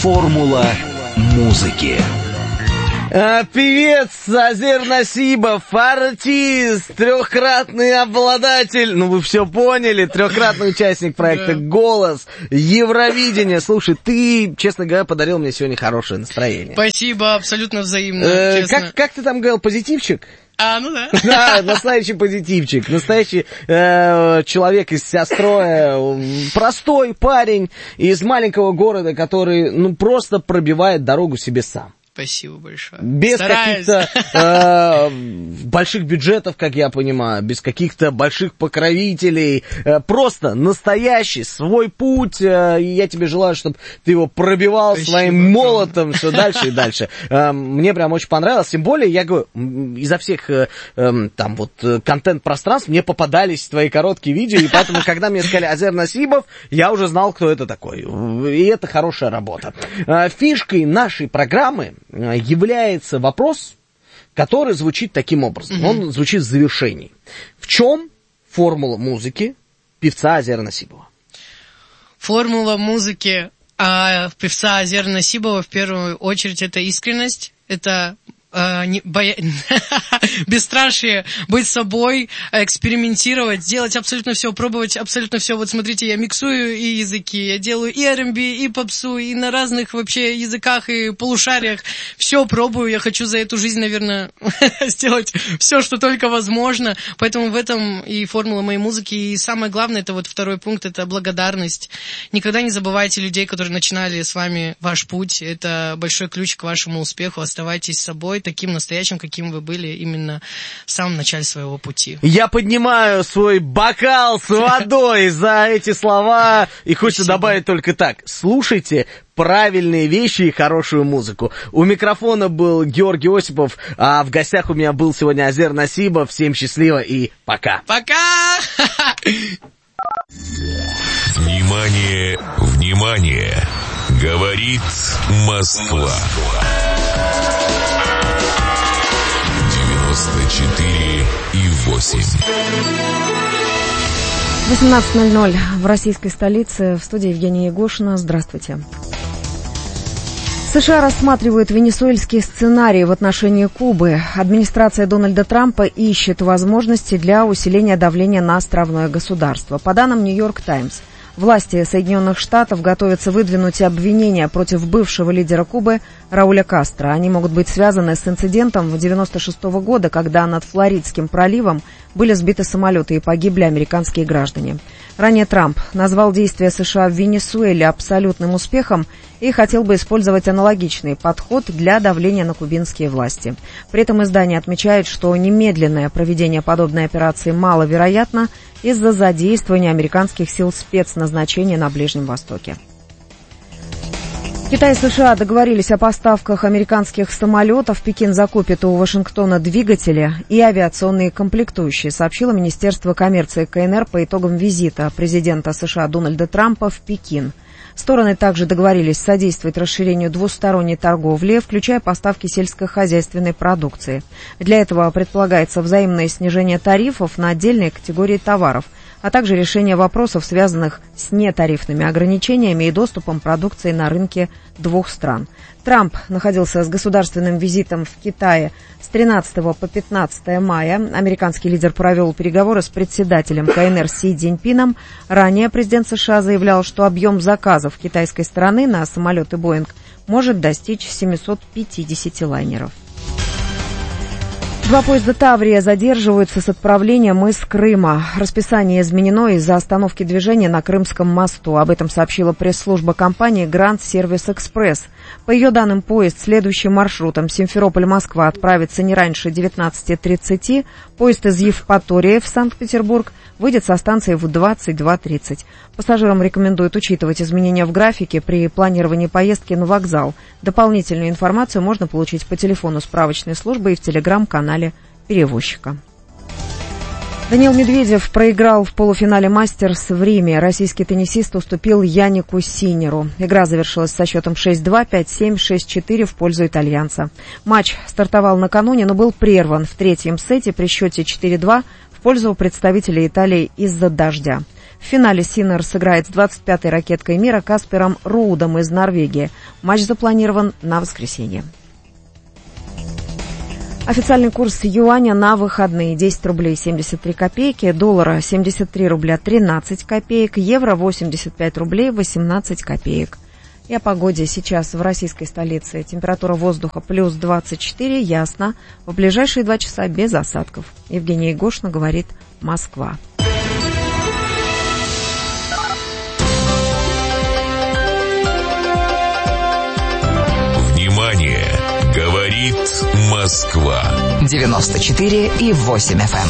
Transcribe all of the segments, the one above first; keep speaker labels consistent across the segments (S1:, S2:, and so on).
S1: Формула музыки.
S2: Певец Азер Насибов, артист, трехкратный обладатель, ну вы все поняли, трехкратный участник проекта «Голос», Евровидение. Слушай, ты, честно говоря, подарил мне сегодня хорошее настроение.
S3: Спасибо, абсолютно взаимно, честно.
S2: Как ты там говорил, позитивчик?
S3: Ну да.
S2: Да, настоящий позитивчик, настоящий человек из вся строя, простой парень из маленького города, который, ну, просто пробивает дорогу себе сам.
S3: Спасибо большое.
S2: Без каких-то больших бюджетов, как я понимаю, без каких-то больших покровителей. Просто настоящий, свой путь. И я тебе желаю, чтобы ты его пробивал
S3: Спасибо.
S2: Своим молотом все дальше и дальше. Мне прям очень понравилось. Тем более, я говорю, изо всех там вот контент-пространств мне попадались твои короткие видео. И поэтому, когда мне сказали Азер Насибов, я уже знал, кто это такой. И это хорошая работа. Фишкой нашей программы является вопрос, который звучит таким образом. Он звучит в завершении. В чем формула музыки певца Азера Насибова?
S3: Формула музыки певца Азера Насибова в первую очередь это искренность, это бесстрашие, быть собой, экспериментировать, делать абсолютно все, пробовать абсолютно все. Вот смотрите, я миксую и языки, я делаю и R&B, и попсу, и на разных вообще языках и полушариях. Все пробую, я хочу за эту жизнь, наверное, сделать все, что только возможно. Поэтому в этом и формула моей музыки. И самое главное, это вот второй пункт, это благодарность. Никогда не забывайте людей, которые начинали с вами ваш путь. Это большой ключ к вашему успеху. Оставайтесь собой, таким настоящим, каким вы были именно в самом начале своего пути.
S2: Я поднимаю свой бокал с водой за эти слова, и хочется добавить только так. Слушайте правильные вещи и хорошую музыку. У микрофона был Георгий Осипов, а в гостях у меня был сегодня Азер Насибов. Всем счастливо и пока.
S3: Пока!
S4: Внимание, внимание! Говорит Москва. 94,8.
S5: 18:00 в российской столице. В студии Евгения Егошина. Здравствуйте. США рассматривают венесуэльский сценарий в отношении Кубы. Администрация Дональда Трампа ищет возможности для усиления давления на островное государство. По данным «Нью-Йорк Таймс», власти Соединенных Штатов готовятся выдвинуть обвинения против бывшего лидера Кубы Рауля Кастро. Они могут быть связаны с инцидентом 1996 года, когда над Флоридским проливом были сбиты самолеты и погибли американские граждане. Ранее Трамп назвал действия США в Венесуэле абсолютным успехом и хотел бы использовать аналогичный подход для давления на кубинские власти. При этом издание отмечает, что немедленное проведение подобной операции маловероятно из-за задействования американских сил спецназначения на Ближнем Востоке. Китай и США договорились о поставках американских самолетов. Пекин закупит у Вашингтона двигатели и авиационные комплектующие, сообщило Министерство коммерции КНР по итогам визита президента США Дональда Трампа в Пекин. Стороны также договорились содействовать расширению двусторонней торговли, включая поставки сельскохозяйственной продукции. Для этого предполагается взаимное снижение тарифов на отдельные категории товаров, а также решение вопросов, связанных с нетарифными ограничениями и доступом продукции на рынки двух стран. Трамп находился с государственным визитом в Китае с 13 по 15 мая. Американский лидер провел переговоры с председателем КНР Си Цзиньпином. Ранее президент США заявлял, что объем заказов китайской стороны на самолеты «Боинг» может достичь 750 лайнеров. Два поезда «Таврия» задерживаются с отправлением из Крыма. Расписание изменено из-за остановки движения на Крымском мосту. Об этом сообщила пресс-служба компании «Гранд Сервис Экспресс». По ее данным, поезд, следующий маршрутом Симферополь-Москва, отправится не раньше 19:30. Поезд из Евпатории в Санкт-Петербург выйдет со станции в 22:30. Пассажирам рекомендуют учитывать изменения в графике при планировании поездки на вокзал. Дополнительную информацию можно получить по телефону справочной службы и в телеграм-канале перевозчика. Даниил Медведев проиграл в полуфинале «Мастерс» в Риме. Российский теннисист уступил Янику Синнеру. Игра завершилась со счетом 6-2, 5-7, 6-4 в пользу итальянца. Матч стартовал накануне, но был прерван в третьем сете при счете 4-2 в пользу представителей Италии из-за дождя. В финале Синер сыграет с 25-й ракеткой мира Каспером Рудом из Норвегии. Матч запланирован на воскресенье. Официальный курс юаня на выходные: 10 рублей 73 копейки, доллара 73 рубля 13 копеек, евро 85 рублей 18 копеек. И о погоде. Сейчас в российской столице температура воздуха плюс 24, ясно. В ближайшие 2 часа без осадков. Евгения Егошина говорит «Москва».
S4: Внимание! Говорит Москва.
S1: 94,8 FM.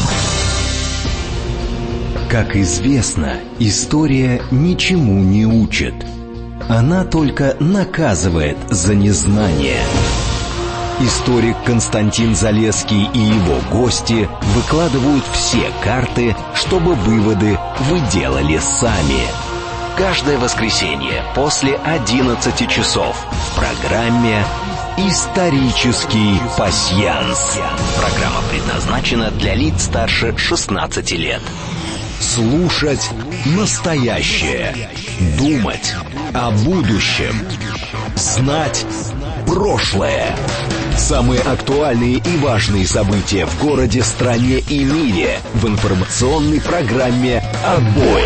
S1: Как известно, история ничему не учит. Она только наказывает за незнание. Историк Константин Залесский и его гости выкладывают все карты, чтобы выводы вы делали сами. Каждое воскресенье после 11 часов в программе «Исторический пасьянс». Программа предназначена для лиц старше 16 лет. Слушать настоящее. Думать о будущем. Знать прошлое. Самые актуальные и важные события в городе, стране и мире в информационной программе «Отбой».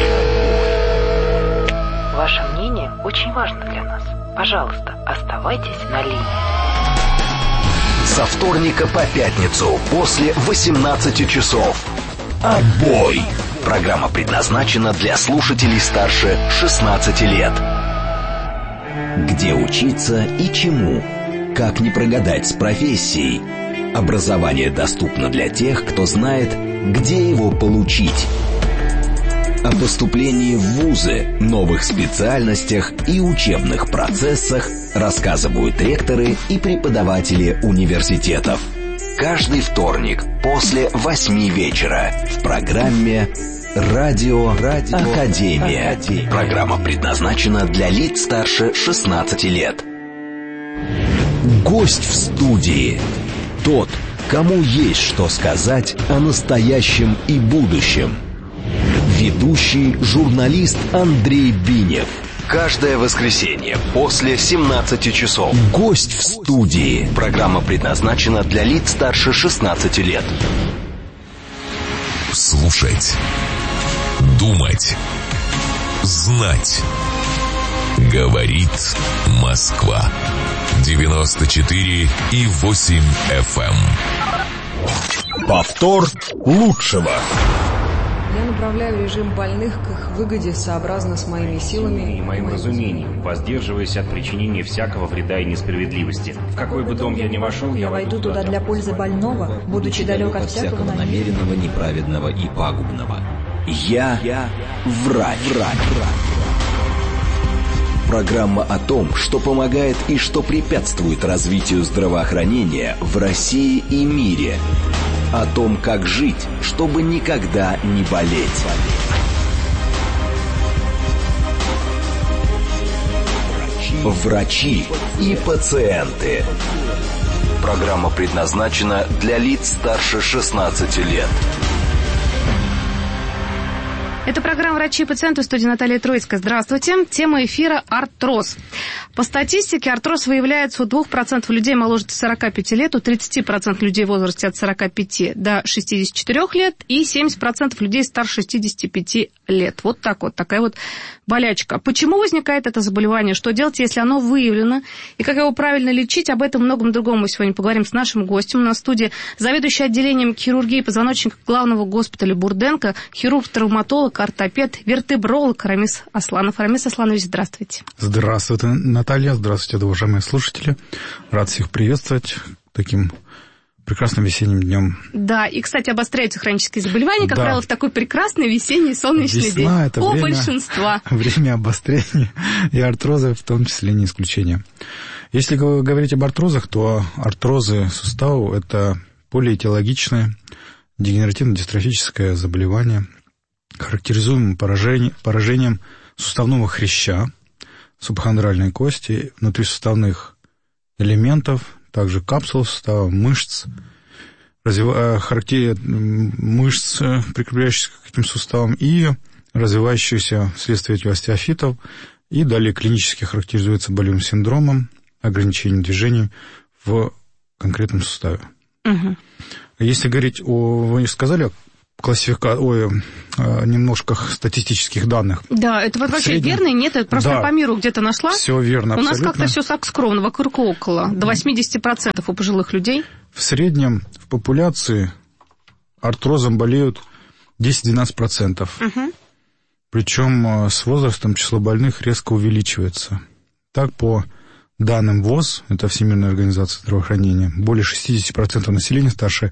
S6: Ваше мнение очень важно для нас. Пожалуйста, оставайтесь на линии.
S1: Со вторника по пятницу после 18 часов. «Отбой». Программа предназначена для слушателей старше 16 лет. Где учиться и чему? Как не прогадать с профессией? Образование доступно для тех, кто знает, где его получить. О поступлении в вузы, новых специальностях и учебных процессах рассказывают ректоры и преподаватели университетов. Каждый вторник после 8 вечера в программе «Радио Академия». Программа предназначена для лиц старше 16 лет. Гость в студии. Тот, кому есть что сказать о настоящем и будущем. Ведущий журналист Андрей Бинев. Каждое воскресенье после 17 часов. Гость в студии. Программа предназначена для лиц старше 16 лет.
S4: Слушать. Думать. Знать. Говорит Москва. 94,8 FM. Повтор лучшего.
S7: Я направляю режим больных к их выгоде сообразно с моими силами
S8: и моим разумением, воздерживаясь от причинения всякого вреда и несправедливости. В какой бы дом я ни вошел, я войду туда для пользы больного, будучи далек от всякого
S1: намеренного, неправедного и пагубного. Я врач. Программа о том, что помогает и что препятствует развитию здравоохранения в России и мире. О том, как жить, чтобы никогда не болеть. Врачи и пациенты. Программа предназначена для лиц старше 16 лет.
S9: Это программа «Врачи и пациенты», в студии Наталья Троицкая. Здравствуйте. Тема эфира – артроз. По статистике, артроз выявляется у 2% людей моложе 45 лет, у 30% людей в возрасте от 45 до 64 лет и 70% людей старше 65 лет. Вот так вот, такая вот болячка. Почему возникает это заболевание? Что делать, если оно выявлено? И как его правильно лечить? Об этом и многом другом мы сегодня поговорим с нашим гостем. У нас в студии заведующий отделением хирургии позвоночника главного госпиталя Бурденко, хирург-травматолог, ортопед, вертебролог Рамис Асланов. Рамис Асланович, здравствуйте.
S10: Здравствуйте, Наталья. Здравствуйте, уважаемые слушатели. Рад всех приветствовать таким прекрасным весенним днем.
S9: Да, и, кстати, обостряются хронические заболевания, как правило, в такой прекрасный весенний солнечный день.
S10: Это
S9: у
S10: время,
S9: большинства.
S10: Время обострения, и артрозы в том числе не исключение. Если говорить об артрозах, то артрозы суставов – это полиэтиологичное дегенеративно-дистрофическое заболевание, характеризуемым поражением суставного хряща, субхондральной кости, внутрисуставных элементов, также капсул сустава, мышц, мышц, прикрепляющихся к этим суставам, и развивающихся вследствие этих остеофитов, и далее клинически характеризуется болевым синдромом, ограничением движений в конкретном суставе. Угу. Если говорить вы сказали немножко статистических данных.
S9: Да, это вот вообще верно и нет? Это просто по миру где-то нашла?
S10: Все верно, абсолютно.
S9: У нас как-то все так скромно, вокруг около. До 80% у пожилых людей.
S10: В среднем в популяции артрозом болеют 10-12%. Угу. Причем с возрастом число больных резко увеличивается. Так, по данным ВОЗ, это Всемирная организация здравоохранения, более 60% населения старше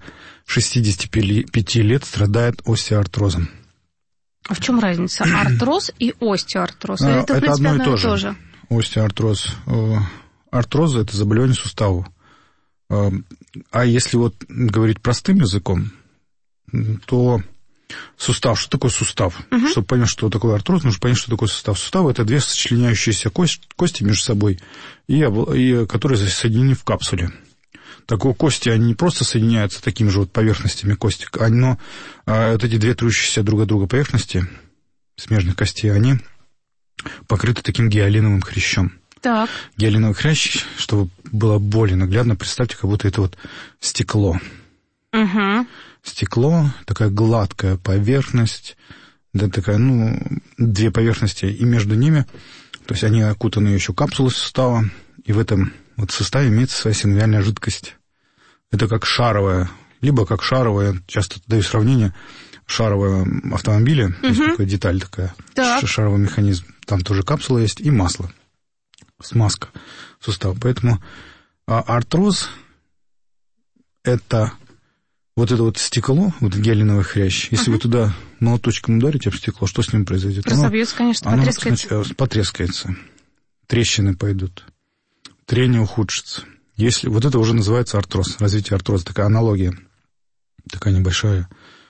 S10: 65 лет страдает остеоартрозом.
S9: А в чем разница? Артроз и остеоартроз? Это, в принципе, одно и то же.
S10: Остеоартроз. Артроз – это заболевание суставов. А если вот говорить простым языком, то сустав. Что такое сустав? Угу. Чтобы понять, что такое артроз, нужно понять, что такое сустав. Сустав – это две сочленяющиеся кости между собой, и которые соединены в капсуле. Так вот, кости, они не просто соединяются такими же вот поверхностями кости, но вот эти две трущиеся друг от друга поверхности смежных костей, они покрыты таким гиалиновым хрящом.
S9: Так.
S10: Гиалиновый хрящ, чтобы было более наглядно, представьте, как будто это вот стекло.
S9: Угу.
S10: Стекло, такая гладкая поверхность, да, такая, две поверхности, и между ними, то есть они окутаны еще капсулой сустава, и в этом вот суставе имеется своя синовиальная жидкость. Это как шаровая, часто даю сравнение, шаровые автомобили, есть такая деталь такая, шаровый механизм, там тоже капсула есть, и масло, смазка сустава. Поэтому артроз – это вот это вот стекло, вот гиалиновый хрящ, если вы туда молоточком ударите об стекло, что с ним произойдет?
S9: Разобьется, конечно, потрескается.
S10: Потрескается, трещины пойдут, трение ухудшится. Если вот это уже называется артроз, развитие артроза, такая аналогия, такая небольшая.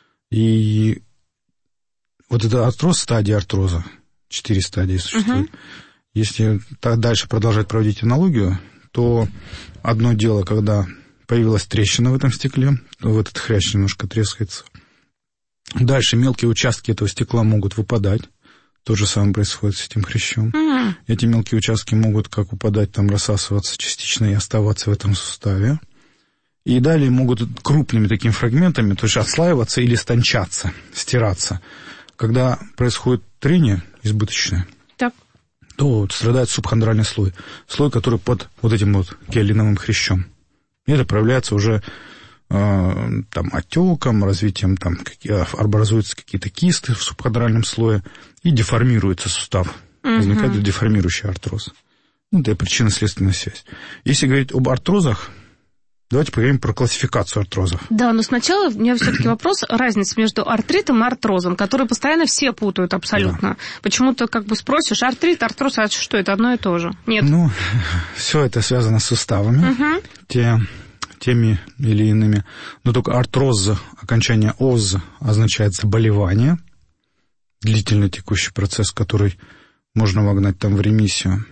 S10: И вот это артроз, стадия артроза, 4 стадии существует. Если так дальше продолжать проводить аналогию, то одно дело, когда появилась трещина в этом стекле, в этот хрящ немножко трескается. Дальше мелкие участки этого стекла могут выпадать. То же самое происходит с этим хрящом. Эти мелкие участки могут как упадать, там рассасываться частично и оставаться в этом суставе. И далее могут крупными такими фрагментами, то есть отслаиваться или стончаться, стираться. Когда происходит трение избыточное, то вот страдает субхондральный слой. Слой, который под вот этим вот гиалиновым хрящом. И это проявляется уже там отеком, развитием, там образуются какие-то кисты в субхондральном слое, и деформируется сустав. Возникает деформирующий артроз. Это причинно-следственная связь. Если говорить об артрозах, давайте поговорим про классификацию артрозов.
S9: Да, но сначала у меня все-таки вопрос, разница между артритом и артрозом, который постоянно все путают абсолютно. Да. Почему-то спросишь, артрит, артроз, а что это одно и то же? Нет.
S10: Все это связано с суставами, теми или иными. Но только артроз, окончание «оз» означает заболевание, длительный текущий процесс, который можно вогнать там в ремиссию.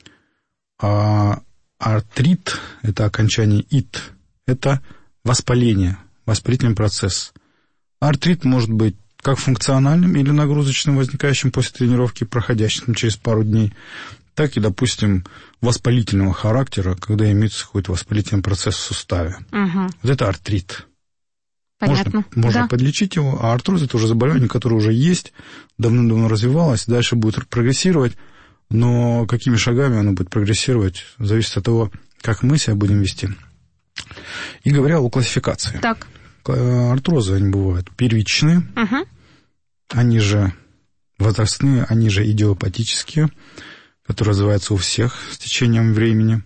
S10: А артрит, это окончание «ит», это воспаление, воспалительный процесс. Артрит может быть как функциональным или нагрузочным, возникающим после тренировки, проходящим через пару дней, так и, допустим, воспалительного характера, когда имеется какой-то воспалительный процесс в суставе. Вот это артрит.
S9: Понятно.
S10: Можно подлечить его, а артроз – это уже заболевание, которое уже есть, давным-давно развивалось, дальше будет прогрессировать, но какими шагами оно будет прогрессировать, зависит от того, как мы себя будем вести. И говоря о классификации.
S9: Так.
S10: Артрозы, они бывают первичные, они же возрастные, они же идиопатические, которые развиваются у всех с течением времени.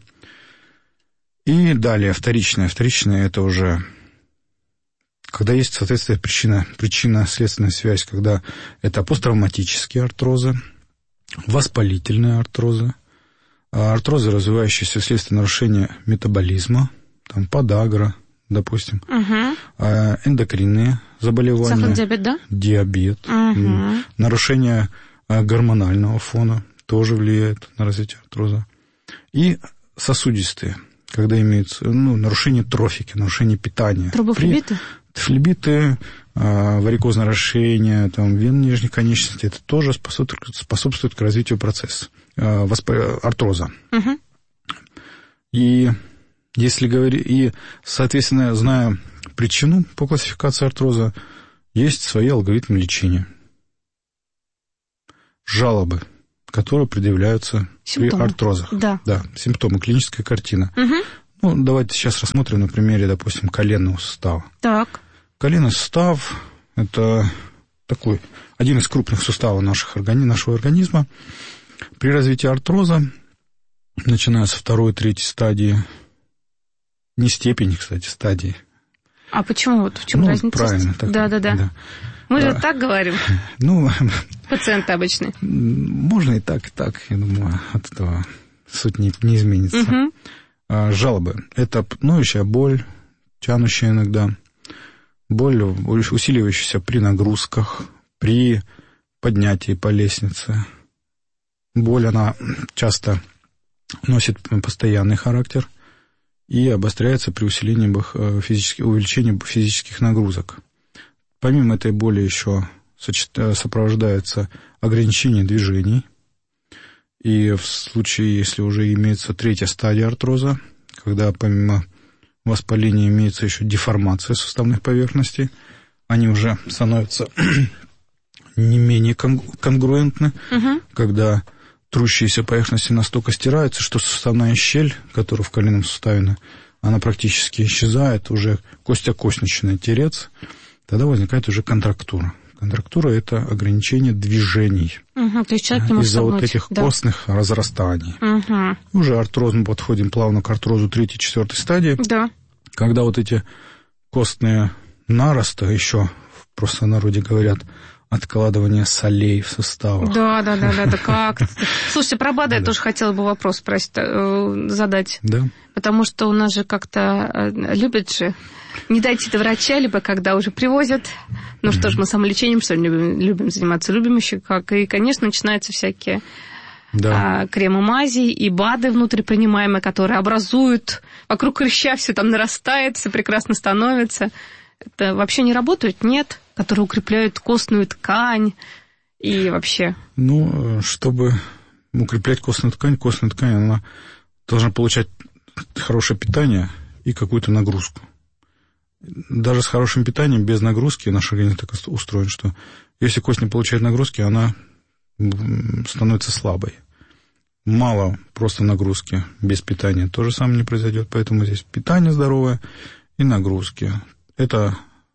S10: И далее вторичные. Вторичные – это уже когда есть, соответственно, причинно-следственная связь, когда это посттравматические артрозы, воспалительные артрозы, артрозы, развивающиеся вследствие нарушения метаболизма, там подагра, допустим, эндокринные заболевания.
S9: Сахарный диабет, да?
S10: Диабет. Нарушение гормонального фона тоже влияет на развитие артроза. И сосудистые, когда имеется нарушение трофики, нарушение питания.
S9: Тромбофлебиты?
S10: флебиты, варикозное расширение там, вен нижних конечностей, это тоже способствует к развитию процесса артроза. Угу. И если говорить, и, соответственно, зная причину по классификации артроза, есть свои алгоритмы лечения. Жалобы, которые предъявляются при артрозах. Да, симптомы, клиническая картина. Угу. Ну, давайте сейчас рассмотрим на примере, допустим, коленного сустава. Так. Коленный сустав – это такой, один из крупных суставов нашего организма. При развитии артроза, начиная с 2-й, 3-й стадии, не степени, кстати, стадии. А почему? Вот в чем разница? Правильно. Да. Мы же так говорим. Пациенты обычные. Можно и так, я думаю, от этого суть не изменится. Угу. Жалобы. Это ноющая боль, тянущая иногда, боль, усиливающаяся при нагрузках, при поднятии по лестнице. Боль, она часто носит постоянный характер и обостряется при увеличении физических нагрузок. Помимо этой боли еще сопровождается ограничение движений. И в случае, если уже имеется 3-я стадия артроза, когда помимо воспаления имеется еще деформация суставных поверхностей, они уже становятся не менее конгруентны, когда трущиеся поверхности настолько стираются, что суставная щель, которая в коленном суставе, она практически исчезает, уже кость о кость начинает тереться, тогда возникает уже контрактура. Контрактура – это ограничение движений то есть человек не может из-за вот этих костных разрастаний. Уже артроз, мы подходим плавно к артрозу 3-й, 4-й стадии, когда вот эти костные наросты, еще в простонародье говорят, откладывание солей в суставах. Да, как? Слушайте, про БАДы я тоже хотела бы вопрос задать. Да. Потому что у нас же как-то любят же не дойти до врача, либо когда уже привозят. Ну что ж, мы самолечением, что ли, любим заниматься, любим еще как. И, конечно, начинаются всякие кремы мази и БАДы внутрипринимаемые, которые образуют, вокруг хряща все там нарастает, все прекрасно становится. Это вообще не работают? Нет? Которые укрепляют костную ткань и вообще... Ну, чтобы укреплять костную ткань, она должна получать хорошее питание и какую-то нагрузку. Даже с хорошим питанием, без нагрузки, наш организм так устроен, что если кость не получает нагрузки, она становится слабой. Мало просто нагрузки без питания, то же самое не произойдет. Поэтому здесь питание здоровое и нагрузки. Это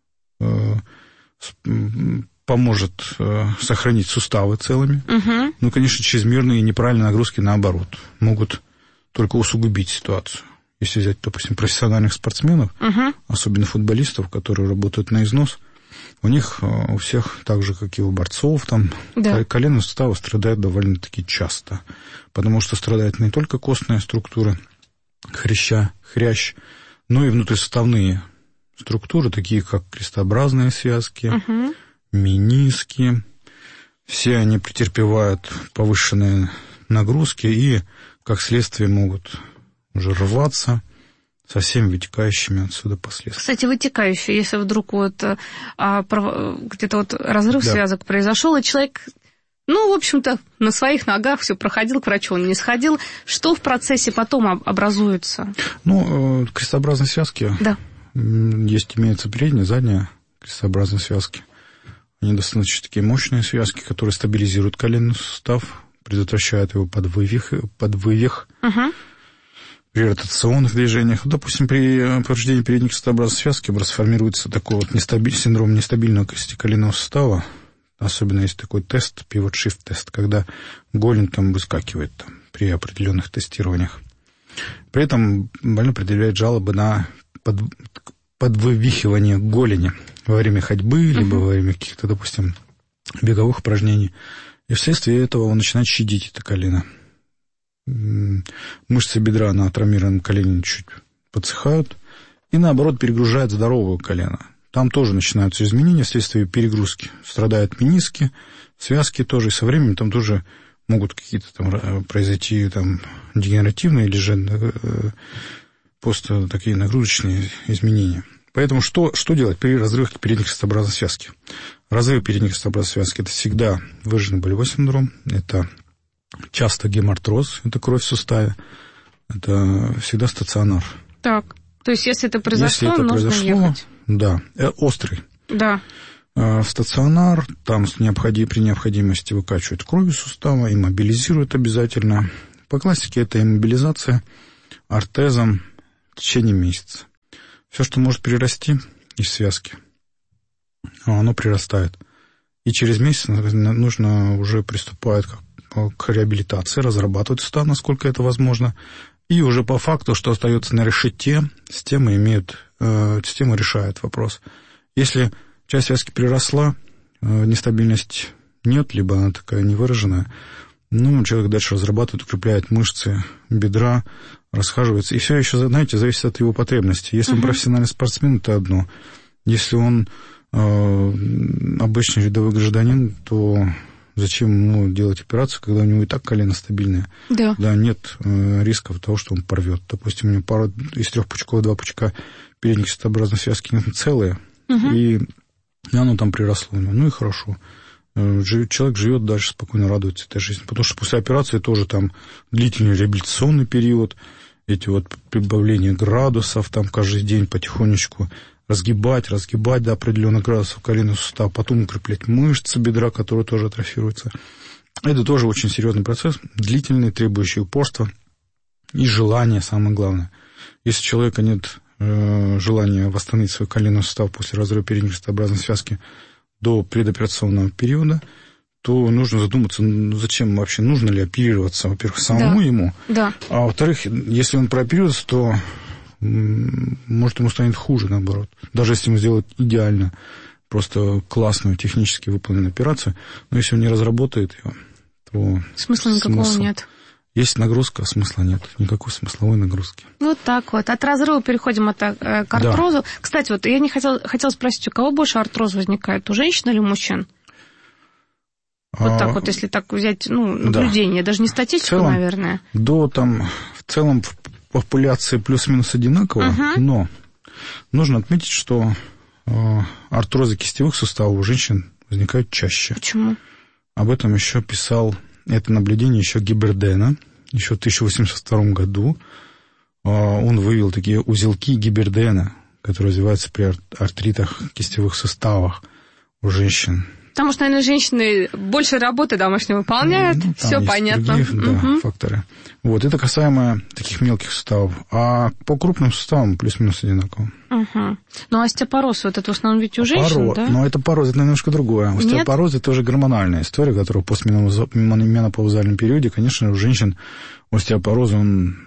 S10: поможет сохранить суставы целыми. Ну, конечно, чрезмерные и неправильные нагрузки, наоборот, могут только усугубить ситуацию. Если взять, допустим, профессиональных спортсменов, особенно футболистов, которые работают на износ, у них у всех, так же, как и у борцов, там коленные суставы страдают довольно-таки часто, потому что страдает не только костная структура хрящ, но и внутрисуставные структуры, такие как крестообразные связки, мениски. Все они претерпевают повышенные нагрузки и, как следствие, могут уже рваться со всеми вытекающими отсюда последствиями. Кстати, вытекающие, если вдруг где-то разрыв связок произошел, и человек, в общем-то, на своих ногах все проходил, к врачу он не сходил, что в процессе потом образуется? Крестообразные связки. Да. Имеются передняя, задняя крестообразные связки. Они достаточно такие мощные связки, которые стабилизируют коленный сустав, предотвращают его подвывих. При ротационных движениях. Допустим, при повреждении передней крестообразной связки формируется такой вот синдром нестабильного коленного сустава. Особенно есть такой тест, pivot-shift-тест, когда голень там выскакивает при определенных тестированиях. При этом больной предъявляет жалобы на подвывихивание голени во время ходьбы, либо во время каких-то, допустим, беговых упражнений. И вследствие этого он начинает щадить это колено. Мышцы бедра на травмированном колене чуть подсыхают, и, наоборот, перегружает здоровое колено. Там тоже начинаются изменения вследствие перегрузки. Страдают мениски, связки тоже, и со временем там тоже могут какие-то там произойти там дегенеративные или же просто такие нагрузочные изменения. Поэтому что делать при разрыве передней крестообразной связки? Разрыв передней крестообразной связки – это всегда выраженный болевой синдром, это часто гемартроз, это кровь в суставе, это всегда стационар.
S9: Так, то есть если это произошло, нужно ехать?
S10: Да, острый.
S9: Да.
S10: В стационар, там при необходимости выкачивают кровь из сустава, иммобилизируют обязательно. По классике это иммобилизация ортезом в течение месяца. Все, что может перерасти из связки, оно прирастает. И через месяц нужно уже приступать к реабилитации, разрабатывать сустав, насколько это возможно. И уже по факту, что остается на решете, система решает вопрос. Если часть связки приросла, нестабильность нет, либо она такая невыраженная, человек дальше разрабатывает, укрепляет мышцы бедра, расхаживается. И все еще, знаете, зависит от его потребностей. Если он профессиональный спортсмен, это одно. Если он обычный рядовой гражданин, то зачем ему делать операцию, когда у него и так колено стабильное? Да. Да, нет рисков того, что он порвет. Допустим, у него пара из 3 пучков, 2 пучка передней крестообразной связки целые, и оно там приросло у него. И хорошо. Человек живет дальше, спокойно радуется этой жизни. Потому что после операции тоже там длительный реабилитационный период, эти прибавления градусов, там каждый день потихонечку разгибать до определенных градусов коленный сустав, потом укреплять мышцы бедра, которые тоже атрофируются. Это тоже очень серьезный процесс, длительный, требующий упорства и желания, самое главное. Если у человека нет желания восстановить свой коленный сустав после разрыва передней крестообразной связки до предоперационного периода, то нужно задуматься, зачем вообще, нужно ли оперироваться, во-первых, самому ему, а во-вторых, если он прооперируется, то может ему станет хуже, наоборот. Даже если ему сделать идеально, просто классную, технически выполненную операцию, но если он не разработает ее, то
S9: смысла никакого нет.
S10: Есть нагрузка, смысла нет. Никакой смысловой нагрузки.
S9: Вот так вот. От разрыва переходим к артрозу. Да. Кстати, я не хотела спросить, у кого больше артроз возникает, у женщин или у мужчин? Вот так вот, если так взять, наблюдение, даже не статистику, наверное. В целом в популяции плюс-минус одинаково, но нужно отметить, что артрозы кистевых суставов у женщин возникают чаще. Почему?
S10: Об этом еще писал это наблюдение еще Гибердена, еще в 1802 году. Он вывел такие узелки Гибердена, которые развиваются при артритах кистевых суставах у женщин.
S9: Потому что, наверное, женщины больше работы домашней выполняют, все понятно.
S10: Другие, факторы. Это касаемо таких мелких суставов. А по крупным суставам плюс-минус одинаково.
S9: Ну, остеопороз, это в основном ведь у женщин, да?
S10: Но это пороз, это немножко другое. Остеопороз – это уже гормональная история, которая в постменопаузальном периоде, конечно, у женщин остеопороз, он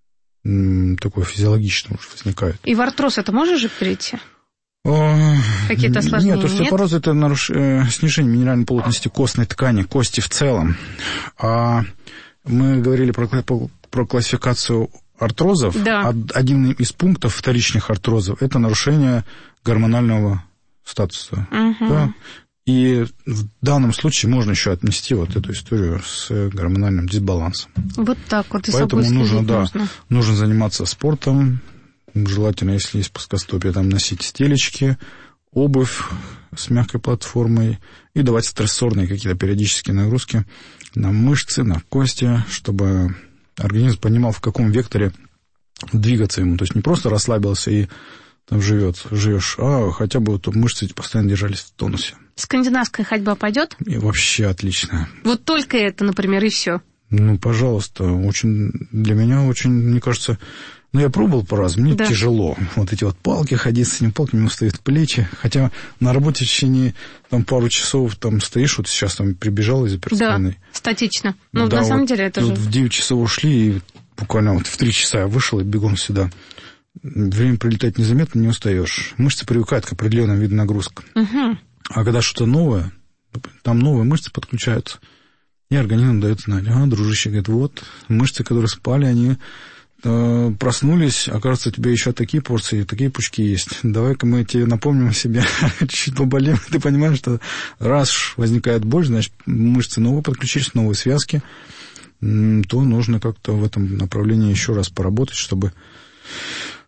S10: такой физиологичный уже возникает.
S9: И в артроз это может же перейти? Какие-то осложнения?
S10: Нет, остеопороз – это снижение минеральной плотности костной ткани, кости в целом. А мы говорили про классификацию артрозов. Да. Один из пунктов вторичных артрозов – это нарушение гормонального статуса. Да? И в данном случае можно еще отнести эту историю с гормональным дисбалансом.
S9: Вот так вот.
S10: Поэтому нужно заниматься спортом. Желательно, если есть плоскостопие, носить стелечки, обувь с мягкой платформой и давать стрессорные какие-то периодические нагрузки на мышцы, на кости, чтобы организм понимал, в каком векторе двигаться ему. То есть не просто расслабился и живешь, а хотя бы мышцы постоянно держались в тонусе.
S9: Скандинавская ходьба пойдет?
S10: И вообще отлично.
S9: Вот только это, например, и все.
S10: Пожалуйста. Для меня очень, мне кажется... я пробовал пару раз, мне тяжело. Эти палки, ходить с этими палками, устают плечи. Хотя на работе в течение пару часов стоишь, сейчас прибежал из операционной.
S9: Да, статично. На самом деле это же...
S10: В 9 часов ушли, и буквально в 3 часа я вышел и бегом сюда. Время пролетает незаметно, не устаешь. Мышцы привыкают к определенному виду нагрузок. А когда что-то новое, там новые мышцы подключаются, и организм дает знать. Дружище, говорит, мышцы, которые спали, они... проснулись, окажется, у тебя еще такие порции, такие пучки есть. Давай-ка мы тебе напомним о себе, чуть-чуть поболим. Ты понимаешь, что раз возникает боль, значит, мышцы новые подключились, новые связки, то нужно как-то в этом направлении еще раз поработать, чтобы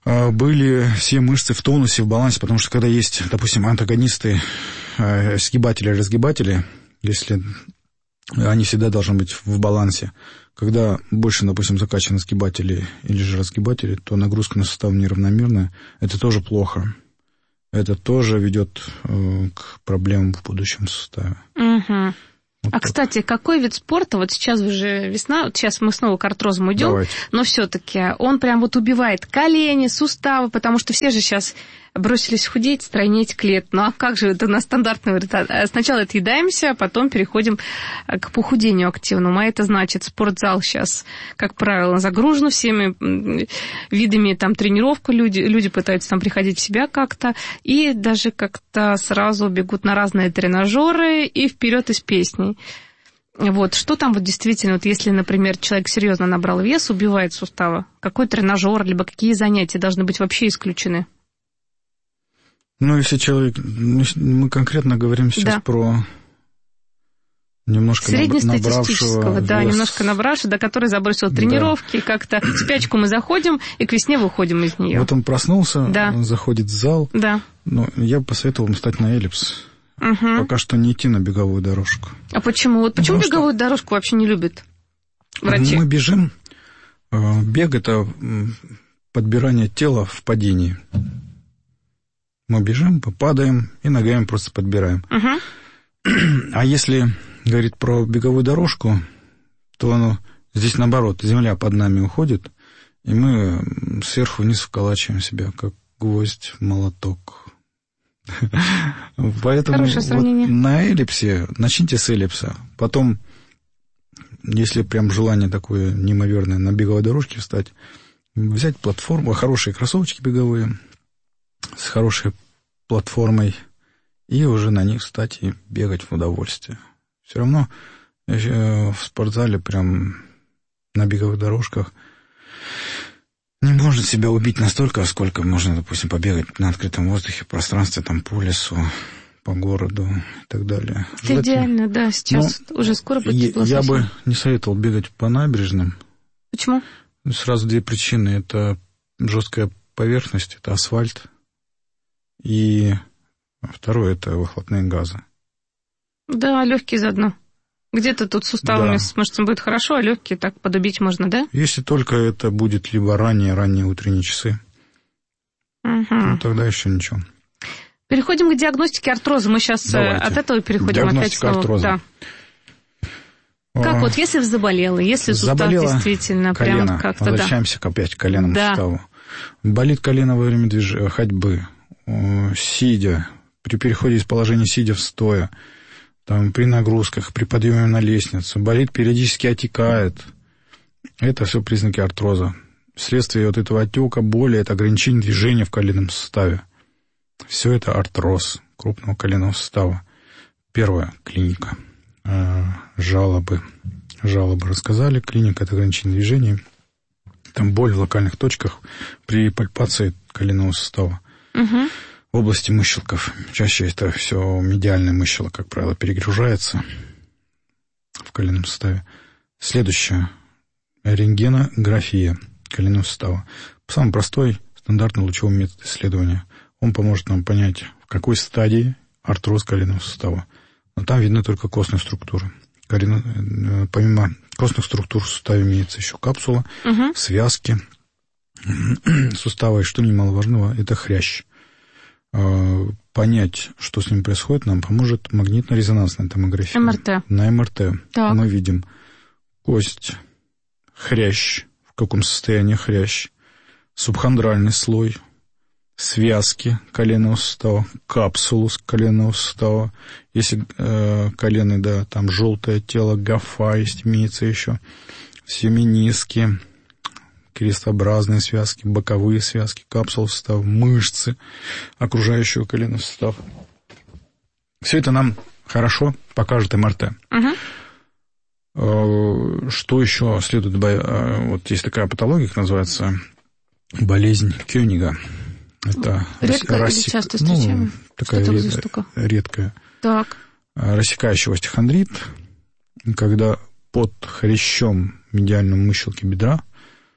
S10: были все мышцы в тонусе, в балансе, потому что когда есть, допустим, антагонисты, сгибатели, разгибатели, если они всегда должны быть в балансе. Когда больше, допустим, закачаны сгибатели или же разгибатели, то нагрузка на сустав неравномерная. Это тоже плохо. Это тоже ведет к проблемам в будущем суставе.
S9: Угу.
S10: Вот так.
S9: Кстати, какой вид спорта, вот сейчас уже весна, вот сейчас мы снова к артрозам идем,
S10: Давайте. Но
S9: все-таки он прям вот убивает колени, суставы, потому что все же сейчас бросились худеть, стройнеть к лету. Ну а как же это на стандартный вариант? Сначала отъедаемся, а потом переходим к похудению активному. А это значит, спортзал сейчас, как правило, загружен всеми видами там тренировок. Люди пытаются там приходить в себя как-то. И даже как-то сразу бегут на разные тренажеры и вперед из песней. Вот, что там вот действительно, вот если, например, человек серьезно набрал вес, убивает суставы, какой тренажер, либо какие занятия должны быть вообще исключены?
S10: Ну, если человек... Мы конкретно говорим сейчас про немножко
S9: среднестатистического,
S10: набравшего вес.
S9: Немножко набравшего, который забросил тренировки, как-то в спячку мы заходим, и к весне выходим из нее.
S10: Вот он проснулся, он заходит в зал.
S9: Да.
S10: Но я бы посоветовал ему встать на эллипс.
S9: Угу.
S10: Пока что не идти на беговую дорожку.
S9: А почему? Вот почему беговую дорожку вообще не любят врачи?
S10: Мы бежим. Бег – это подбирание тела в падении. Мы бежим, попадаем и ногами просто подбираем.
S9: Угу.
S10: А если говорить про беговую дорожку, то здесь наоборот, земля под нами уходит, и мы сверху вниз вколачиваем себя, как гвоздь в молоток. Поэтому вот на эллипсе, начните с эллипса. Потом, если прям желание такое неимоверное на беговой дорожке встать, взять платформу, хорошие кроссовочки беговые, с хорошей платформой, и уже на них встать и бегать в удовольствие. Все равно в спортзале прям на беговых дорожках не можно себя убить настолько, сколько можно, допустим, побегать на открытом воздухе, в пространстве, там, по лесу, по городу и так далее.
S9: Это идеально, да, сейчас уже скоро будет тепло.
S10: Я бы не советовал бегать по набережным.
S9: Почему?
S10: Сразу две причины. Это жесткая поверхность, это асфальт. И второе, это выхлопные газы.
S9: Да, легкие заодно. Где-то тут суставами с мышцами будет хорошо, а легкие так подубить можно, да?
S10: Если только это будет либо ранние утренние часы, ну, тогда еще ничего.
S9: Переходим к диагностике артроза. Мы сейчас от этого переходим опять снова.
S10: Артроза.
S9: Да. Как вот, если заболело, если сустав действительно
S10: колено.
S9: Прям как-то...
S10: Возвращаемся опять к коленному суставу. Болит колено во время ходьбы, сидя, при переходе из положения сидя в стоя, там, при нагрузках, при подъеме на лестницу, болит, периодически отекает. Это все признаки артроза. Вследствие вот этого отека, боли, это ограничение движения в коленном суставе. Все это артроз крупного коленного сустава. Первая клиника. Жалобы рассказали. Клиника – это ограничение движения. Там боль в локальных точках при пальпации коленного сустава.
S9: Угу.
S10: В области мыщелков. Чаще это все медиальная мыщела, как правило, перегружается в коленном суставе. Следующее. Рентгенография коленного сустава. Самый простой, стандартный лучевой метод исследования. Он поможет нам понять, в какой стадии артроз коленного сустава. Но там видны только костные структуры. Помимо костных структур в суставе имеется еще капсула, связки сустава. И что немаловажного, это хрящ. Понять, что с ним происходит, нам поможет магнитно-резонансная томография.
S9: МРТ.
S10: На МРТ
S9: так.
S10: Мы видим кость, хрящ, в каком состоянии хрящ, субхондральный слой, связки коленного сустава, капсулу коленного сустава. Если колено, там желтое тело, гофа есть, имеется еще, все мениски, крестообразные связки, боковые связки, капсулы сустава, мышцы окружающего коленного сустава. Все это нам хорошо покажет МРТ. Что еще следует добавить? Вот есть такая патология, как называется болезнь Кёнига. Это
S9: редко или часто встречаем?
S10: Такая
S9: что это за штука?
S10: Редкая.
S9: Так.
S10: Рассекающий остеохондрит, когда под хрящом медиальной мыщелки бедра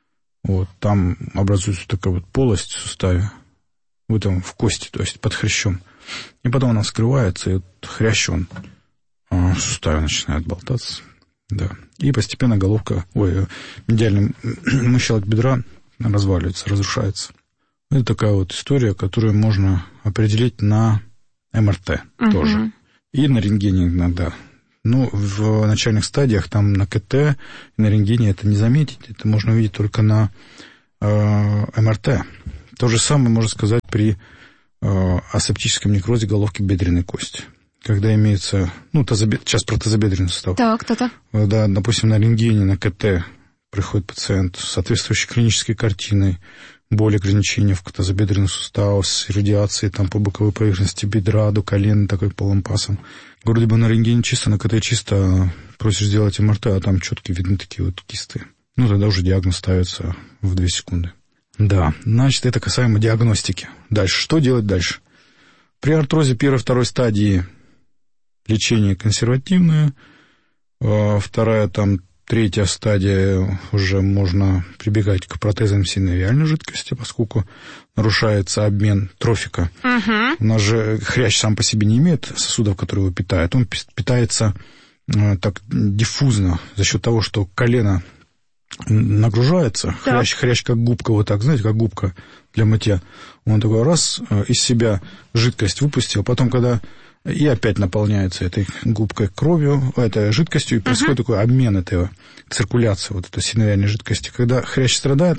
S10: Вот, там образуется такая вот полость в суставе, в кости, то есть под хрящом. И потом она вскрывается, и вот хрящ, он в суставе начинает болтаться. Да. И постепенно медиальный мыщелок бедра разваливается, разрушается. Это такая вот история, которую можно определить на МРТ тоже. И на рентгене иногда. Ну, в начальных стадиях, там на КТ и на рентгене это не заметить. Это можно увидеть только на МРТ. То же самое можно сказать при асептическом некрозе головки бедренной кости. Когда имеется, сейчас про тазобедренный сустав.
S9: Так.
S10: Да, допустим, на рентгене, на КТ приходит пациент с соответствующей клинической картиной, боль, ограничения в тазобедренном суставе, с радиацией там, по боковой поверхности бедра до колена, такой полым пасом. Вроде бы на рентгене чисто, на КТ чисто, просишь сделать МРТ, а там четко видны такие вот кисты. Тогда уже диагноз ставится в 2 секунды. Да, значит, это касаемо диагностики. Дальше, что делать дальше? При артрозе 1-2 стадии лечение консервативное, 2-3 стадия уже можно прибегать к протезам синовиальной жидкости, поскольку нарушается обмен трофика. У нас же хрящ сам по себе не имеет сосудов, которые его питают. Он питается так диффузно за счет того, что колено нагружается. Хрящ как губка, вот так, знаете, как губка для мытья. Он такой раз из себя жидкость выпустил, потом когда и опять наполняется этой губкой кровью, этой жидкостью, и происходит такой обмен этого, циркуляция вот этой синовиальной жидкости. Когда хрящ страдает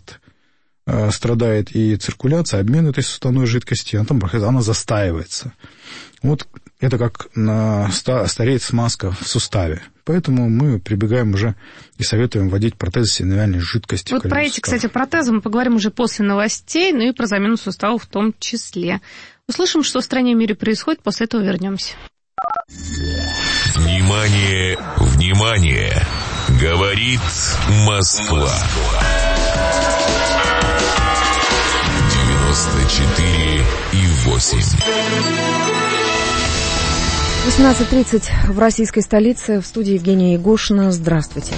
S10: и циркуляция, обмен этой суставной жидкости, она застаивается. Вот это как стареет смазка в суставе. Поэтому мы прибегаем уже и советуем вводить протезы синовиальной жидкости.
S9: Вот про эти, кстати, протезы мы поговорим уже после новостей, и про замену суставов в том числе. Услышим, что в стране и мире происходит, после этого вернемся.
S4: Внимание, внимание! Говорит Москва. 94,8.
S5: 18:30 в российской столице. В студии Евгения Егошина. Здравствуйте.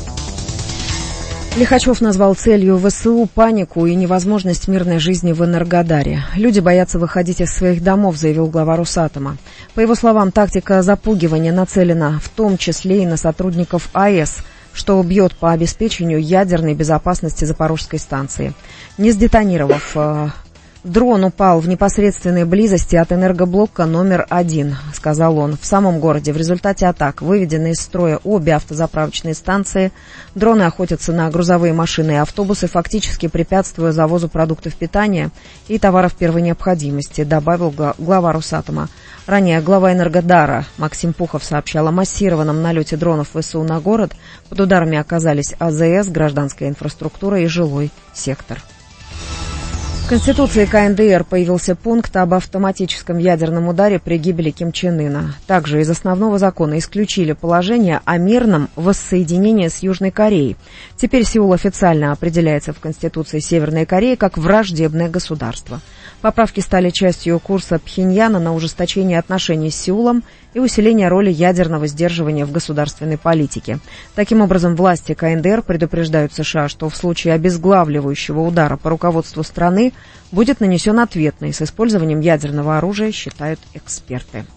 S5: Лихачев назвал целью ВСУ панику и невозможность мирной жизни в Энергодаре. Люди боятся выходить из своих домов, заявил глава Росатома. По его словам, тактика запугивания нацелена в том числе и на сотрудников АЭС, что бьет по обеспечению ядерной безопасности Запорожской станции. Не сдетонировав, дрон упал в непосредственной близости от энергоблока номер 1, сказал он. В самом городе в результате атак выведены из строя обе автозаправочные станции. Дроны охотятся на грузовые машины и автобусы, фактически препятствуя завозу продуктов питания и товаров первой необходимости, добавил глава Росатома. Ранее глава Энергодара Максим Пухов сообщал о массированном налете дронов ВСУ на город. Под ударами оказались АЗС, гражданская инфраструктура и жилой сектор. В Конституции КНДР появился пункт об автоматическом ядерном ударе при гибели Ким Чен Ына. Также из основного закона исключили положение о мирном воссоединении с Южной Кореей. Теперь Сеул официально определяется в Конституции Северной Кореи как враждебное государство. Поправки стали частью курса Пхеньяна на ужесточение отношений с Сеулом и усиление роли ядерного сдерживания в государственной политике. Таким образом, власти КНДР предупреждают США, что в случае обезглавливающего удара по руководству страны будет нанесен ответный с использованием ядерного оружия, считают эксперты.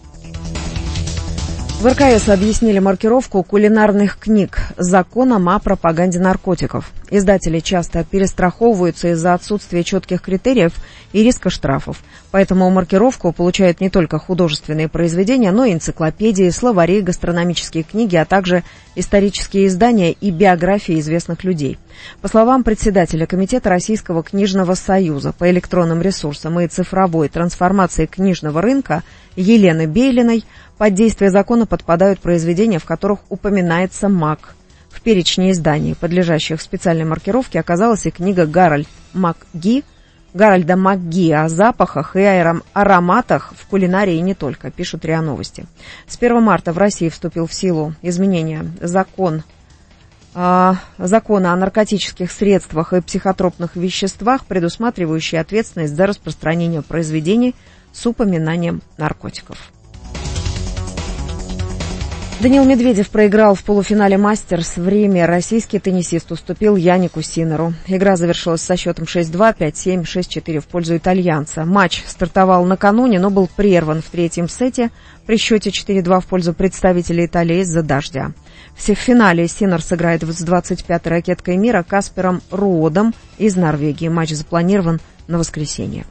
S5: В РКС объяснили маркировку кулинарных книг с законом о пропаганде наркотиков. Издатели часто перестраховываются из-за отсутствия четких критериев и риска штрафов. Поэтому маркировку получают не только художественные произведения, но и энциклопедии, словари, гастрономические книги, а также исторические издания и биографии известных людей. По словам председателя Комитета Российского книжного союза по электронным ресурсам и цифровой трансформации книжного рынка Елены Бейлиной, под действие закона подпадают произведения, в которых упоминается мак. В перечне изданий, подлежащих специальной маркировке, оказалась и книга Гарольда МакГи о запахах и ароматах в кулинарии и не только, пишут РИА Новости. С 1 марта в России вступил в силу изменения закона о наркотических средствах и психотропных веществах, предусматривающий ответственность за распространение произведений с упоминанием наркотиков. Даниил Медведев проиграл в полуфинале «Мастерс». В Риме российский теннисист уступил Янику Синнеру. Игра завершилась со счетом 6-2, 5-7, 6-4 в пользу итальянца. Матч стартовал накануне, но был прерван в третьем сете при счете 4-2 в пользу представителей Италии из-за дождя. В финале Синнер сыграет с 25-й ракеткой мира Каспером Руодом из Норвегии. Матч запланирован на воскресенье.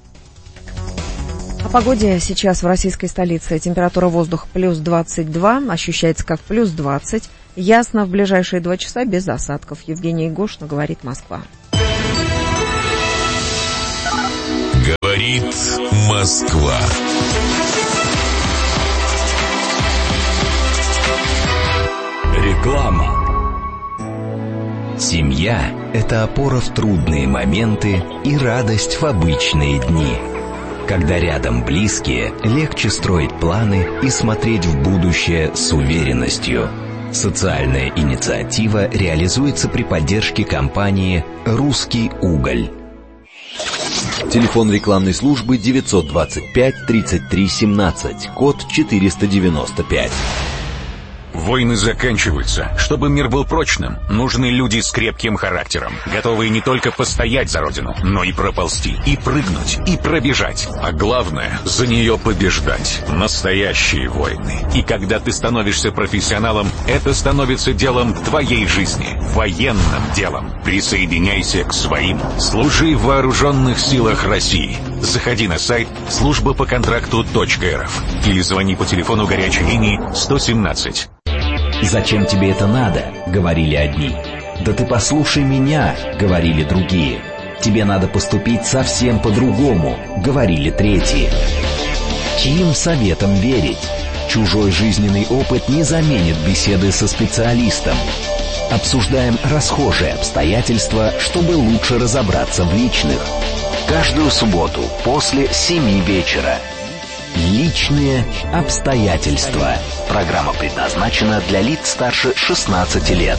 S5: О погоде сейчас в российской столице. Температура воздуха плюс 22, ощущается как плюс 20. Ясно в ближайшие 2 часа без осадков. Евгений Егошин, говорит Москва.
S4: Говорит Москва.
S1: Реклама. Семья – это опора в трудные моменты и радость в обычные дни. Когда рядом близкие, легче строить планы и смотреть в будущее с уверенностью. Социальная инициатива реализуется при поддержке компании «Русский уголь». Телефон рекламной службы 925 33 17, код 495.
S11: Войны заканчиваются. Чтобы мир был прочным, нужны люди с крепким характером, готовые не только постоять за родину, но и проползти, и прыгнуть, и пробежать. А главное, за нее побеждать. Настоящие войны. И когда ты становишься профессионалом, это становится делом твоей жизни, военным делом. Присоединяйся к своим. Служи в вооруженных силах России. Заходи на сайт службапоконтракту.рф или звони по телефону горячей линии 117.
S1: «Зачем тебе это надо?» — говорили одни. «Да ты послушай меня!» — говорили другие. «Тебе надо поступить совсем по-другому!» — говорили третьи. Чьим советам верить? Чужой жизненный опыт не заменит беседы со специалистом. Обсуждаем расхожие обстоятельства, чтобы лучше разобраться в личных. Каждую субботу после 7 вечера. Личные обстоятельства. Программа предназначена для лиц старше 16 лет.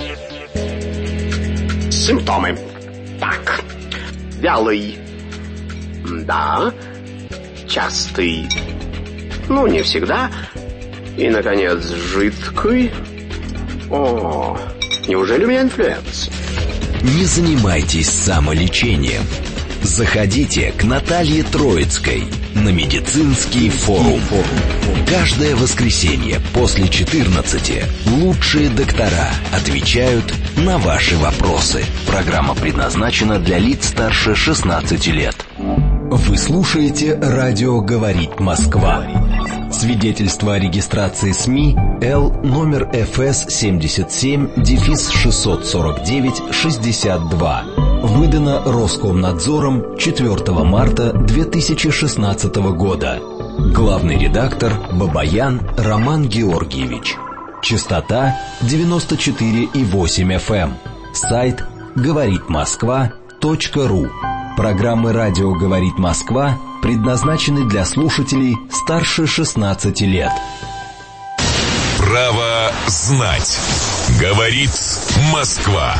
S12: Симптомы. Так. Вялый. Да. Частый. Ну, не всегда. И, наконец, жидкий. О, неужели у меня инфлюенс?
S1: Не занимайтесь самолечением. Заходите к Наталье Троицкой на медицинский форум. Каждое воскресенье после 14 лучшие доктора отвечают на ваши вопросы. Программа предназначена для лиц старше 16 лет. Вы слушаете «Радио говорит Москва». Свидетельство о регистрации СМИ Л номер ФС 77-649-62. Выдано Роскомнадзором 4 марта 2016 года. Главный редактор Бабаян Роман Георгиевич. Частота 94,8 FM. Сайт говоритмосква.ру. Программы «Радио говорит Москва» предназначены для слушателей старше 16 лет.
S4: Право знать. Говорит Москва.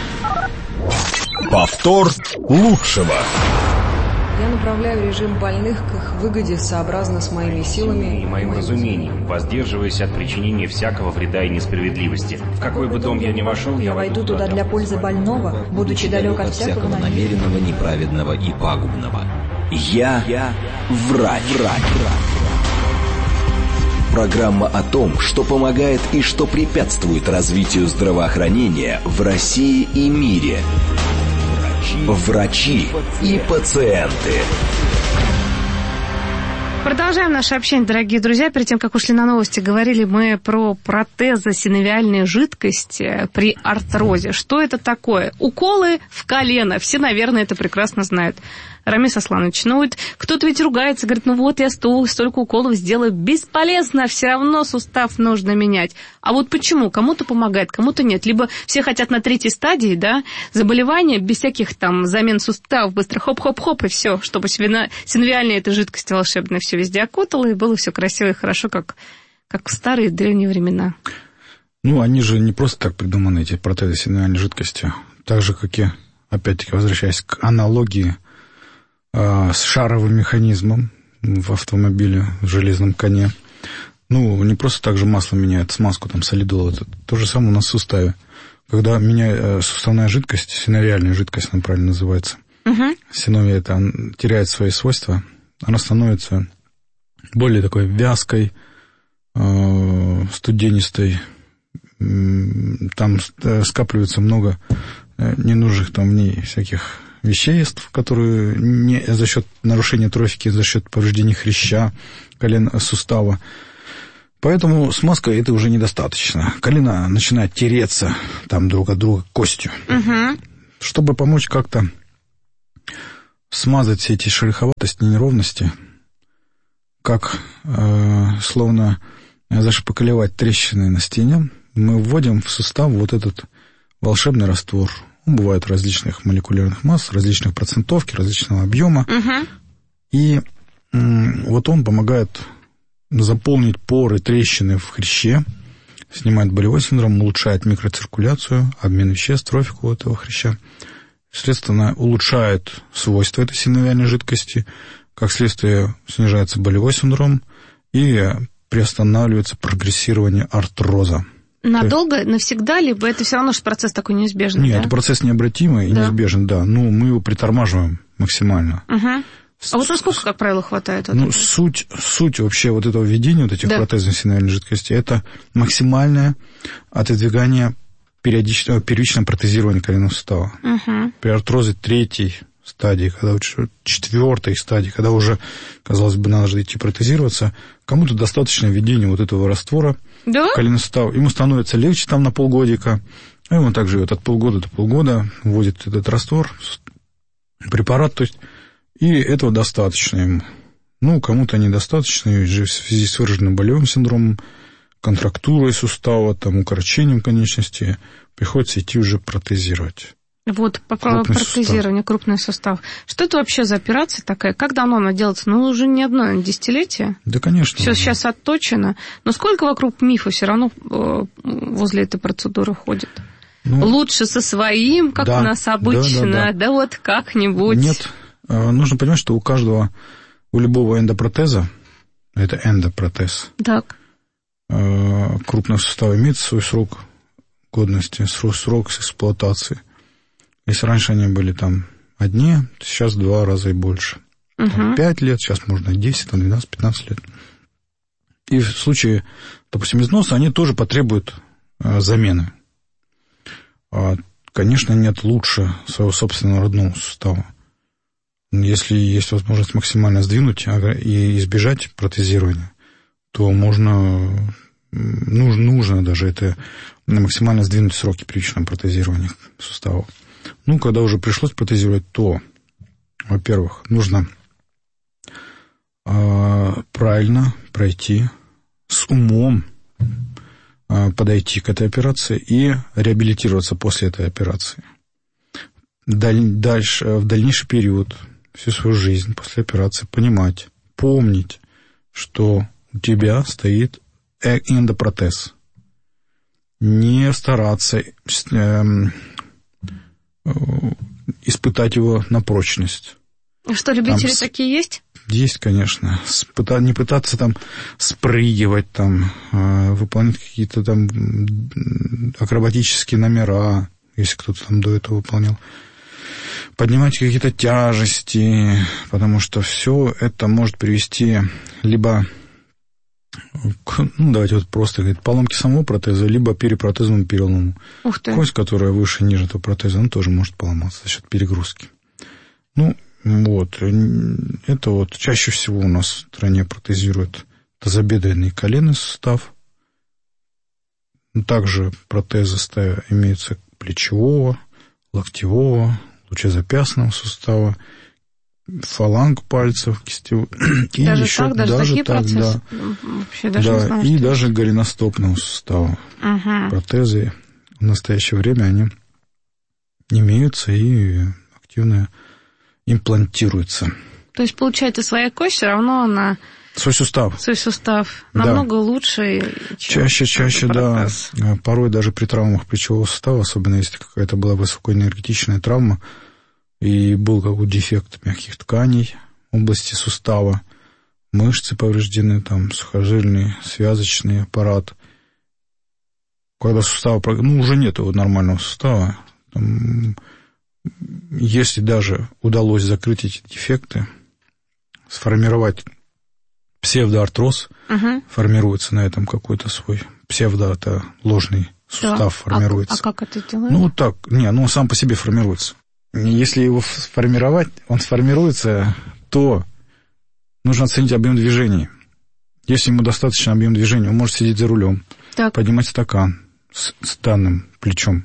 S4: Повтор лучшего.
S7: Я направляю режим больных к их выгоде сообразно с моими силами
S8: и моим разумением, воздерживаясь от причинения всякого вреда и несправедливости. В какой бы дом я ни вошел, я войду туда для пользы больного, будучи далек от всякого
S1: намеренного, неправедного и пагубного. Я врач. Программа о том, что помогает и что препятствует развитию здравоохранения в России и мире. Врачи и пациенты.
S9: Продолжаем наше общение, дорогие друзья. Перед тем, как ушли на новости, говорили мы про протезосиновиальные жидкости при артрозе. Что это такое? Уколы в колено. Все, наверное, это прекрасно знают. Рамис Асланович, кто-то ведь ругается, говорит, я столько уколов сделаю, бесполезно, все равно сустав нужно менять. А вот почему? Кому-то помогает, кому-то нет. Либо все хотят на 3-й стадии, заболевания, без всяких замен суставов, быстро хоп-хоп-хоп, и все, чтобы синовиальная эта жидкость волшебная все везде окутала, и было все красиво и хорошо, как в старые древние времена.
S10: Они же не просто так придуманы, эти протезы синовиальной жидкости. Так же, как и, опять-таки, возвращаясь к аналогии, с шаровым механизмом в автомобиле, в железном коне. Ну, не просто так же масло меняет, смазку, там, солидол. Это то же самое у нас в суставе. Когда меняет суставная жидкость, синовиальная жидкость, она правильно называется, синовия, это теряет свои свойства, она становится более такой вязкой, студенистой, там скапливается много ненужных там в ней всяких веществ, которые не за счет нарушения трофики, за счет повреждения хряща, колена, сустава. Поэтому смазка это уже недостаточно. Колено начинает тереться там друг от друга костью. Чтобы помочь как-то смазать все эти шероховатости, неровности, как словно зашпаклевать трещины на стене, мы вводим в сустав вот этот волшебный раствор. Он бывает различных молекулярных масс, различных процентовки, различного объема. И вот он помогает заполнить поры, трещины в хряще, снимает болевой синдром, улучшает микроциркуляцию, обмен веществ, трофику этого хряща. Следственно, улучшает свойства этой синовиальной жидкости. Как следствие, снижается болевой синдром и приостанавливается прогрессирование артроза.
S9: Надолго, навсегда, либо это все равно, что процесс такой неизбежный?
S10: Нет,
S9: да?
S10: это процесс необратимый и неизбежен, да. Но мы его притормаживаем максимально.
S9: А вот насколько, как правило, хватает?
S10: Ну, суть вообще вот этого введения вот этих протезов синовиальной жидкости, это максимальное отодвигание первичного протезирования коленного сустава. При артрозе 3-й стадии, когда 4-й стадии, когда уже, казалось бы, надо идти протезироваться, кому-то достаточно введения вот этого раствора в коленный сустав. Ему становится легче там на полгодика, и он так живет от полгода до полгода, вводит этот раствор, препарат, то есть, и этого достаточно ему. Ну, кому-то недостаточно, в связи с выраженным болевым синдромом, контрактурой сустава, там, укорочением конечности, приходится идти уже протезировать.
S9: Вот, по поводу протезирования, крупный сустав. Что это вообще за операция такая? Как давно она делается? Ну, уже не одно десятилетие.
S10: Да, конечно.
S9: Все сейчас отточено. Но сколько вокруг мифа все равно возле этой процедуры ходит? Ну, лучше со своим, как у нас обычно, да вот как-нибудь.
S10: Нет, нужно понимать, что у любого эндопротеза, это эндопротез, крупного сустава имеет свой срок годности, срок эксплуатации. Если раньше они были там одни, то сейчас 2 раза и больше. 5 лет, сейчас можно 10, 12, 15 лет. И в случае, допустим, износа, они тоже потребуют замены. Конечно, нет лучше своего собственного родного сустава. Если есть возможность максимально сдвинуть и избежать протезирования, то нужно даже это максимально сдвинуть сроки первичного протезирования суставов. Ну, когда уже пришлось протезировать, то, во-первых, нужно правильно пройти, с умом подойти к этой операции и реабилитироваться после этой операции. Дальше, в дальнейший период, всю свою жизнь после операции помнить, что у тебя стоит эндопротез. Не стараться испытать его на прочность.
S9: Что, любители такие есть?
S10: Есть, конечно. Не пытаться там спрыгивать, там, выполнять какие-то там акробатические номера, если кто-то там до этого выполнял. Поднимать какие-то тяжести, потому что все это может привести либо давайте вот просто говорить, поломки самого протеза, либо перепротезному перелому. Кость, которая выше и ниже этого протеза, она тоже может поломаться за счет перегрузки. Ну, вот. Это вот чаще всего у нас в стране протезируют тазобедренный коленный сустав. Также протезы имеются плечевого, локтевого, лучезапястного сустава, фаланг пальцев, кистевой. И
S9: даже
S10: еще,
S9: так, даже такие процессы?
S10: Да.
S9: Вообще даже не знала,
S10: и даже голеностопного сустава. Протезы в настоящее время они имеются и активно имплантируются.
S9: То есть, получается, своя кость все равно она...
S10: Свой сустав
S9: намного лучше, чем
S10: чаще, да. Порой даже при травмах плечевого сустава, особенно если какая-то была высокоэнергетичная травма, и был какой-то дефект мягких тканей в области сустава, мышцы повреждены, там, сухожильный, связочный аппарат. Когда сустав, уже нету нормального сустава, там, если даже удалось закрыть эти дефекты, сформировать псевдоартроз, формируется на этом какой-то свой псевдо, это ложный сустав формируется.
S9: А как это делается?
S10: Ну, так, он сам по себе формируется. Если его сформировать, он сформируется, то нужно оценить объем движений. Если ему достаточно объем движения, он может сидеть за рулем, поднимать стакан с данным плечом,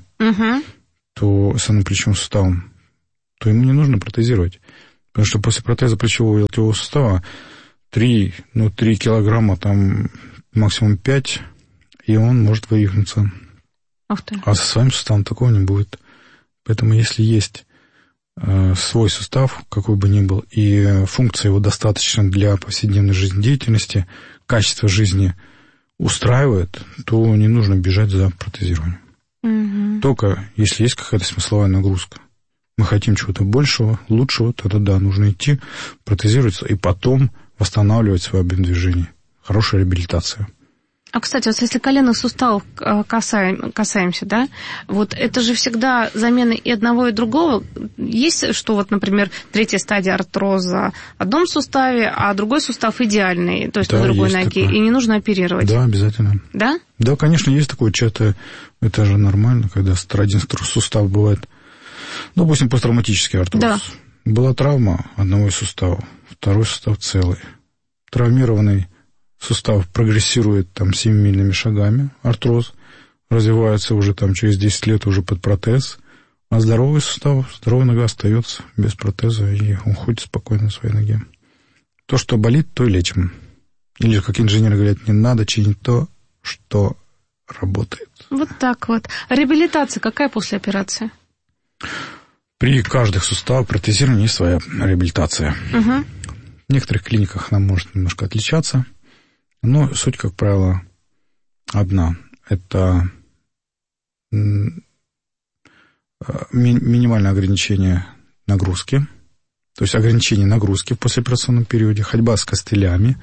S10: то с данным плечом суставом, то ему не нужно протезировать. Потому что после протеза плечевого и локтевого сустава 3 килограмма, там максимум 5, и он может вывихнуться. А со своим суставом такого не будет. Поэтому если есть свой сустав, какой бы ни был, и функция его достаточно для повседневной жизнедеятельности, качество жизни устраивает, то не нужно бежать за протезированием. Только если есть какая-то смысловая нагрузка. Мы хотим чего-то большего, лучшего, тогда да, нужно идти, протезироваться и потом восстанавливать свой объем движений. Хорошая реабилитация.
S9: А, кстати, вот если коленных суставов касаемся, да, вот это же всегда замена и одного, и другого. Есть, что вот, например, 3-я стадия артроза в одном суставе, а другой сустав идеальный, то есть на другой ноге, такое. И не нужно оперировать.
S10: Да, обязательно.
S9: Да?
S10: Да, конечно, есть такое, это же нормально, когда один сустав бывает, допустим, посттравматический артроз. Да. Была травма одного из суставов, второй сустав целый. Травмированный сустав прогрессирует там 7-мильными шагами, артроз, развивается уже там через 10 лет уже под протез, а здоровый сустав, здоровая нога остается без протеза, и он ходит спокойно на своей ноге. То, что болит, то и лечим. Или, как инженеры говорят, не надо чинить то, что работает.
S9: Вот так вот. Реабилитация какая после операции?
S10: При каждых суставах протезирования есть своя реабилитация. В некоторых клиниках она может немножко отличаться. Но суть, как правило, одна. Это минимальное ограничение нагрузки, то есть ограничение нагрузки в послеоперационном периоде, ходьба с костылями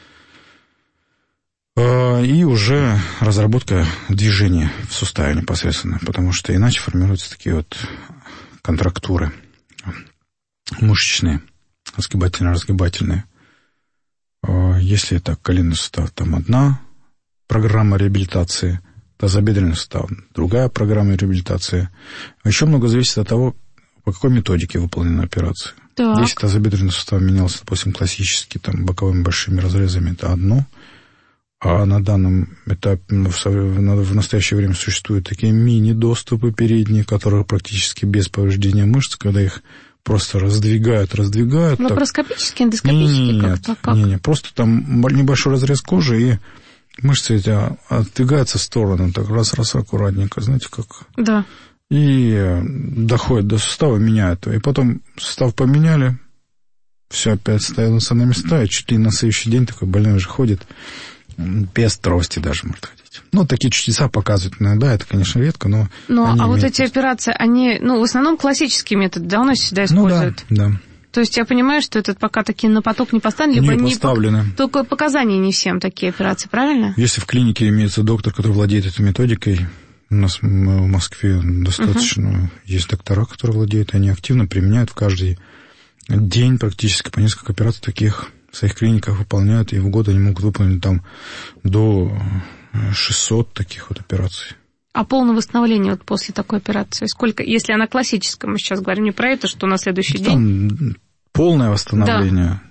S10: и уже разработка движения в суставе непосредственно, потому что иначе формируются такие вот контрактуры мышечные, разгибательно-разгибательные. Если это коленный сустав, там одна программа реабилитации, тазобедренный сустав, другая программа реабилитации. Еще много зависит от того, по какой методике выполнена операция. Так. Если тазобедренный сустав менялся, допустим, классически, там, боковыми большими разрезами, это одно. А на данном этапе, в настоящее время существуют такие мини-доступы передние, которые практически без повреждения мышц, когда их просто раздвигают.
S9: Лапароскопический, эндоскопический?
S10: Нет, просто там небольшой разрез кожи, и мышцы эти отдвигаются в сторону, так раз-раз аккуратненько, знаете, как...
S9: Да.
S10: И доходят до сустава, меняют его. И потом сустав поменяли, все опять ставится на места, и чуть ли на следующий день такой больной уже ходит, без трости даже может ходить. Ну, такие чудеса показывают иногда, это, конечно, редко, но...
S9: А вот эти операции, они, в основном классические методы, да, у нас всегда используют?
S10: Да.
S9: То есть я понимаю, что это пока такие на поток не поставлены, либо
S10: не поставлены.
S9: Только показания не всем такие операции, правильно?
S10: Если в клинике имеется доктор, который владеет этой методикой, у нас в Москве достаточно есть доктора, которые владеют, они активно применяют в каждый день практически по несколько операций таких в своих клиниках выполняют, и в год они могут выполнить там до 600 таких вот операций.
S9: А полное восстановление вот после такой операции, сколько, если она классическая, мы сейчас говорим не про это, что на следующий день?
S10: Полное восстановление.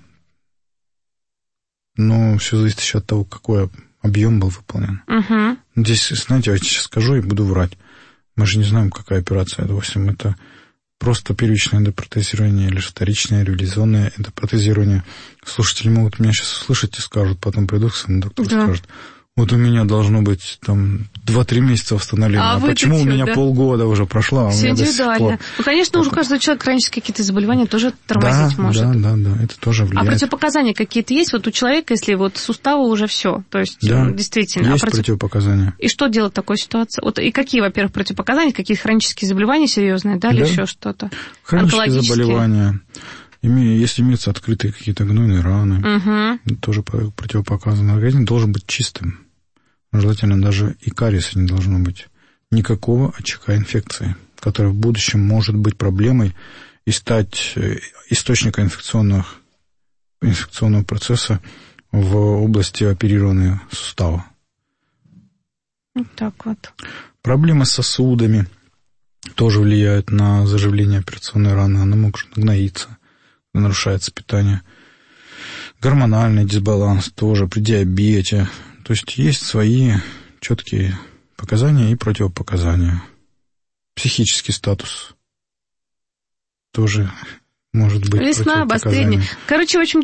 S9: Да.
S10: Но все зависит еще от того, какой объем был выполнен. Здесь, знаете, я сейчас скажу и буду врать. Мы же не знаем, какая операция. Допустим, это просто первичное эндопротезирование или вторичное реализованное эндопротезирование. Слушатели могут меня сейчас услышать и скажут, потом придут к своему доктору и скажут: вот у меня должно быть там 2-3 месяца восстановления. А почему у меня полгода уже прошло?
S9: Все индивидуально. Конечно, уже каждый человек хронические какие-то заболевания тоже тормозить может.
S10: Да, это тоже влияет.
S9: А противопоказания какие-то есть? Вот у человека, если вот суставы уже все, то есть действительно.
S10: Есть противопоказания.
S9: И что делать в такой ситуации? Вот и какие, во-первых, противопоказания, какие хронические заболевания серьезные, да, или еще что-то?
S10: Хронические заболевания. Если имеются открытые какие-то гнойные раны, это тоже противопоказано. Организм должен быть чистым. Желательно даже и кариеса не должно быть. Никакого очага инфекции, которая в будущем может быть проблемой и стать источником инфекционного процесса в области оперированного сустава.
S9: Вот так вот.
S10: Проблемы с сосудами тоже влияют на заживление операционной раны. Она может гноиться, нарушается питание. Гормональный дисбаланс тоже при диабете. То есть свои четкие показания и противопоказания. Психический статус тоже может быть
S9: весна, обострение. Короче, в общем,